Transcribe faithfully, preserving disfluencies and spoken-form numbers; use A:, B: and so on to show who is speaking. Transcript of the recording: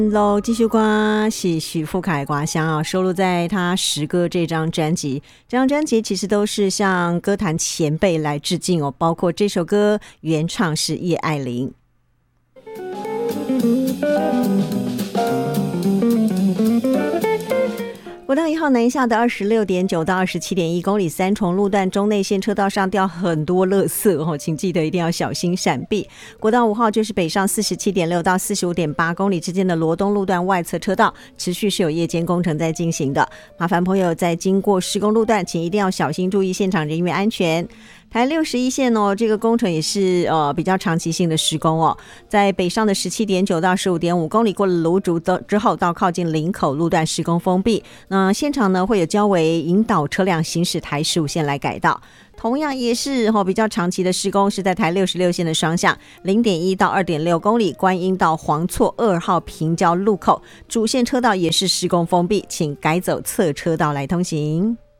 A: 喽，继续刮是许富凯刮香啊，收录在他十歌这张专辑。这张专辑其实都是向歌坛前辈来致敬哦，包括这首歌原唱是叶爱玲。国道一号南下的二十六点九到二十七点一公里三重路段中内线车道上掉很多垃圾哦，请记得一定要小心闪避。国道五号就是北上四十七点六到四十五点八公里之间的罗东路段外侧车道持续是有夜间工程在进行的，麻烦朋友在经过施工路段请一定要小心注意现场人员安全。台六十一线哦，这个工程也是呃比较长期性的施工哦，在北上的十七点九到十五点五公里过了芦竹之后，到靠近林口路段施工封闭。那现场呢会有交为引导车辆行驶台十五线来改道。同样也是、哦、比较长期的施工是在台六十六线的双向 零点一到二点六公里观音到黄厝二号平交路口，主线车道也是施工封闭，请改走侧车道来通行。